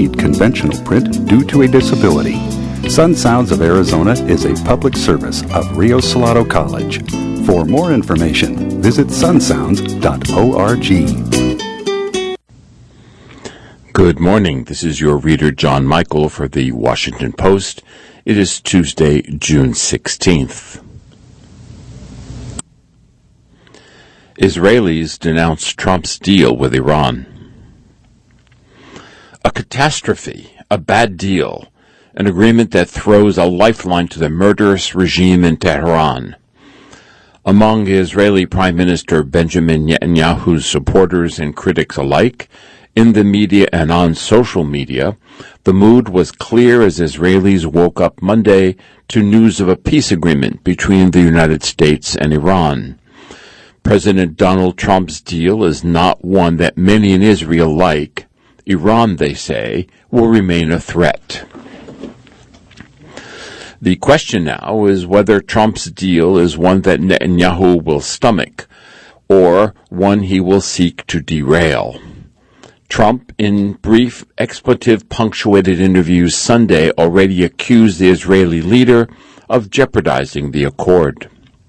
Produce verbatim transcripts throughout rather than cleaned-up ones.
conventional print due to a disability. Sun Sounds of Arizona is a public service of Rio Salado College. For more information, visit sun sounds dot org. Good morning. This is your reader, John Michael, for the Washington Post. It is Tuesday, June sixteenth. Israelis denounce Trump's deal with Iran. A catastrophe, a bad deal, an agreement that throws a lifeline to the murderous regime in Tehran. Among Israeli Prime Minister Benjamin Netanyahu's supporters and critics alike, in the media and on social media, the mood was clear as Israelis woke up Monday to news of a peace agreement between the United States and Iran. President Donald Trump's deal is not one that many in Israel like. Iran, they say, will remain a threat. The question now is whether Trump's deal is one that Netanyahu will stomach, or one he will seek to derail. Trump, in brief, expletive-punctuated interviews Sunday, already accused the Israeli leader of jeopardizing the accord.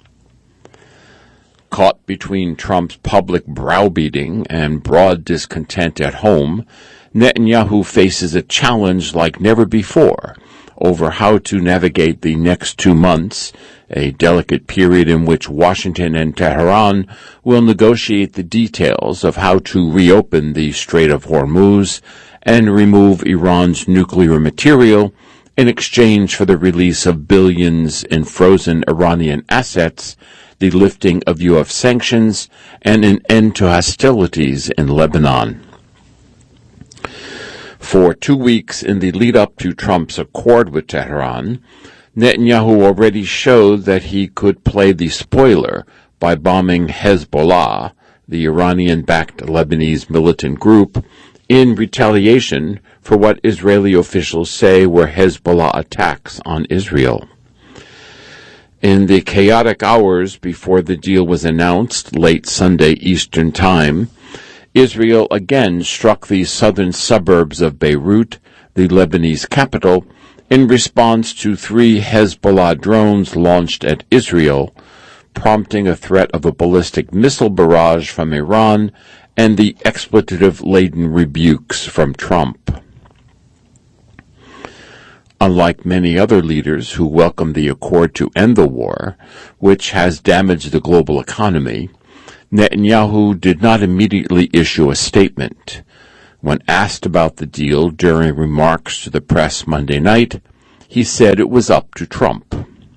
Caught between Trump's public browbeating and broad discontent at home, Netanyahu faces a challenge like never before over how to navigate the next two months, a delicate period in which Washington and Tehran will negotiate the details of how to reopen the Strait of Hormuz and remove Iran's nuclear material in exchange for the release of billions in frozen Iranian assets, the lifting of U S sanctions, and an end to hostilities in Lebanon. For two weeks in the lead-up to Trump's accord with Tehran, Netanyahu already showed that he could play the spoiler by bombing Hezbollah, the Iranian-backed Lebanese militant group, in retaliation for what Israeli officials say were Hezbollah attacks on Israel. In the chaotic hours before the deal was announced, late Sunday Eastern Time, Israel again struck the southern suburbs of Beirut, the Lebanese capital, in response to three Hezbollah drones launched at Israel, prompting a threat of a ballistic missile barrage from Iran and the expletive-laden rebukes from Trump. Unlike many other leaders who welcomed the accord to end the war, which has damaged the global economy, Netanyahu did not immediately issue a statement. When asked about the deal during remarks to the press Monday night, he said it was up to Trump.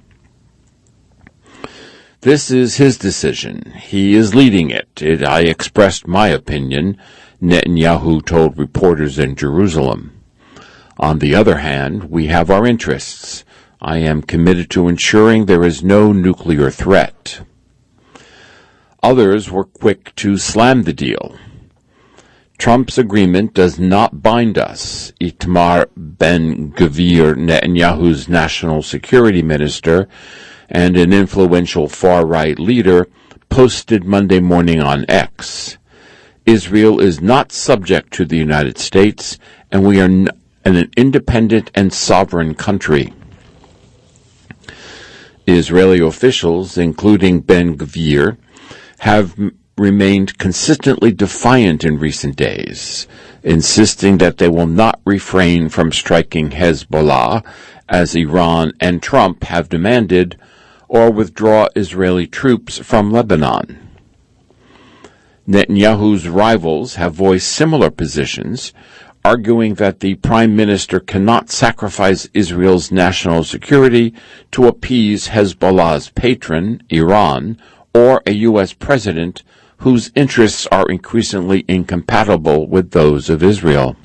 This is his decision. He is leading it. it. I expressed my opinion, Netanyahu told reporters in Jerusalem. On the other hand, we have our interests. I am committed to ensuring there is no nuclear threat. Others were quick to slam the deal. Trump's agreement does not bind us, Itamar Ben-Gvir, Netanyahu's national security minister and an influential far-right leader, posted Monday morning on X. Israel is not subject to the United States, and we are n- an independent and sovereign country. Israeli officials, including Ben-Gvir, have m- remained consistently defiant in recent days, insisting that they will not refrain from striking Hezbollah, as Iran and Trump have demanded, or withdraw Israeli troops from Lebanon. Netanyahu's rivals have voiced similar positions, arguing that the prime minister cannot sacrifice Israel's national security to appease Hezbollah's patron, Iran, or a U S president whose interests are increasingly incompatible with those of Israel.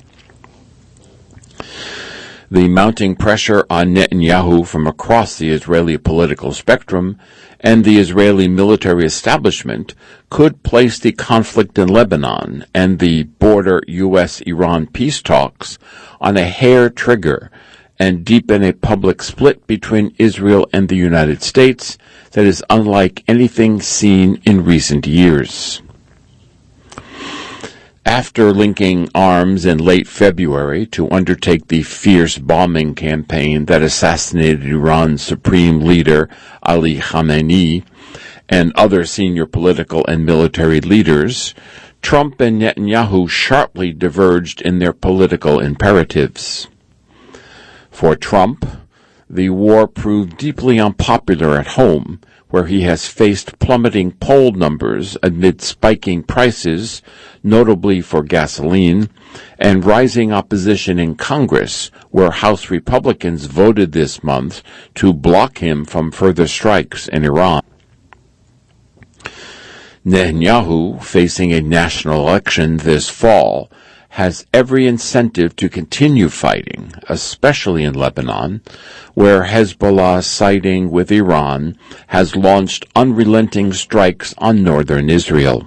The mounting pressure on Netanyahu from across the Israeli political spectrum and the Israeli military establishment could place the conflict in Lebanon and the border U S Iran peace talks on a hair trigger and deepen a public split between Israel and the United States that is unlike anything seen in recent years. After linking arms in late February to undertake the fierce bombing campaign that assassinated Iran's supreme leader, Ali Khamenei, and other senior political and military leaders, Trump and Netanyahu sharply diverged in their political imperatives. For Trump, the war proved deeply unpopular at home, where he has faced plummeting poll numbers amid spiking prices, notably for gasoline, and rising opposition in Congress, where House Republicans voted this month to block him from further strikes in Iran. Netanyahu, facing a national election this fall, has every incentive to continue fighting, especially in Lebanon, where Hezbollah, siding with Iran, has launched unrelenting strikes on northern Israel.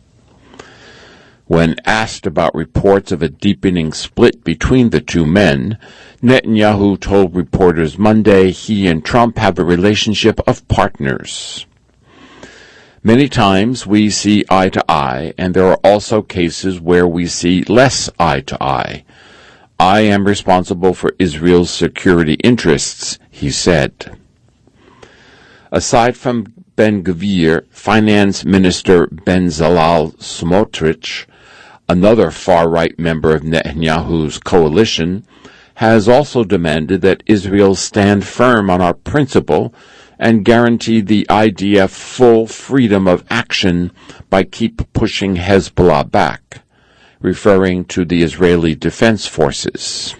When asked about reports of a deepening split between the two men, Netanyahu told reporters Monday he and Trump have a relationship of partners. Many times we see eye to eye, and there are also cases where we see less eye to eye. I am responsible for Israel's security interests, he said. Aside from Ben-Gvir, Finance Minister Bezalel Smotrich, another far-right member of Netanyahu's coalition, has also demanded that Israel stand firm on our principle and guarantee the I D F full freedom of action by keep pushing Hezbollah back, referring to the Israeli Defense Forces.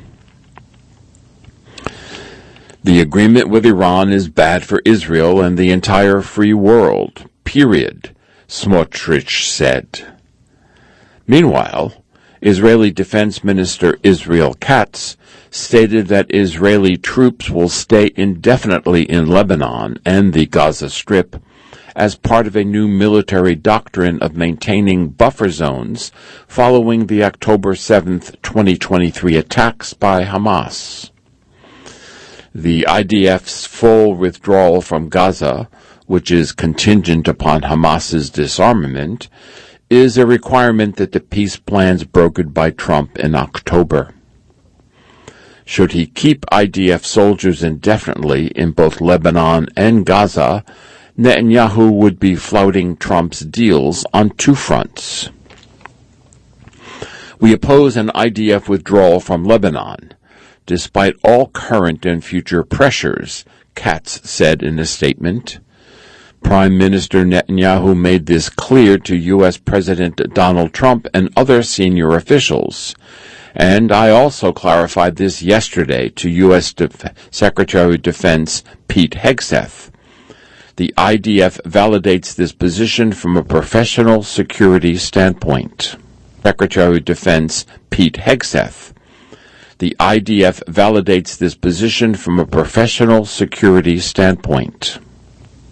The agreement with Iran is bad for Israel and the entire free world, period, Smotrich said. Meanwhile, Israeli Defense Minister Israel Katz stated that Israeli troops will stay indefinitely in Lebanon and the Gaza Strip as part of a new military doctrine of maintaining buffer zones following the October seventh, twenty twenty-three attacks by Hamas. The I D F's full withdrawal from Gaza, which is contingent upon Hamas's disarmament, is a requirement that the peace plans brokered by Trump in October. Should he keep I D F soldiers indefinitely in both Lebanon and Gaza, Netanyahu would be flouting Trump's deals on two fronts. We oppose an I D F withdrawal from Lebanon, despite all current and future pressures, Katz said in a statement. Prime Minister Netanyahu made this clear to U S President Donald Trump and other senior officials. And I also clarified this yesterday to U S Def- Secretary of Defense Pete Hegseth. The I D F validates this position from a professional security standpoint. Secretary of Defense Pete Hegseth. The I D F validates this position from a professional security standpoint.